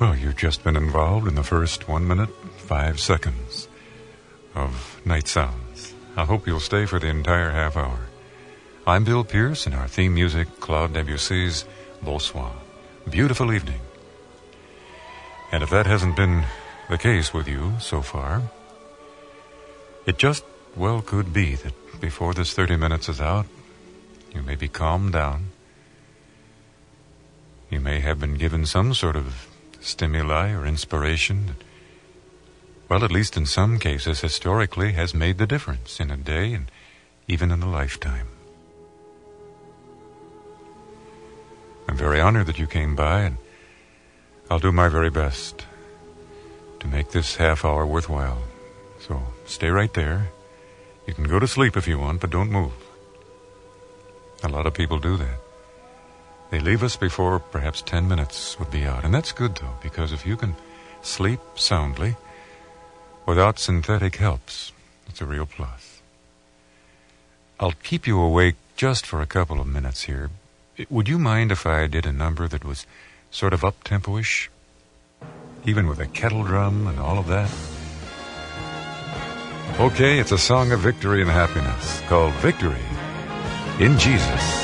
Well, you've just been involved in the first 1 minute, 5 seconds of Night Sounds. I hope you'll stay for the entire half hour. I'm Bill Pierce, and our theme music, Claude Debussy's Bonsoir. Beautiful evening. And if that hasn't been the case with you so far, it just, well, could be that before this 30 minutes is out, you may be calmed down. You may have been given some sort of stimuli or inspiration that, well, at least in some cases, historically, has made the difference in a day and even in a lifetime. I'm very honored that you came by, and I'll do my very best to make this half hour worthwhile. So stay right there. You can go to sleep if you want, but don't move. A lot of people do that. They leave us before perhaps 10 minutes would be out. And that's good, though, because if you can sleep soundly without synthetic helps, it's a real plus. I'll keep you awake just for a couple of minutes here. Would you mind if I did a number that was sort of up-tempo-ish? Even with a kettle drum and all of that? Okay, it's a song of victory and happiness called Victory in Jesus.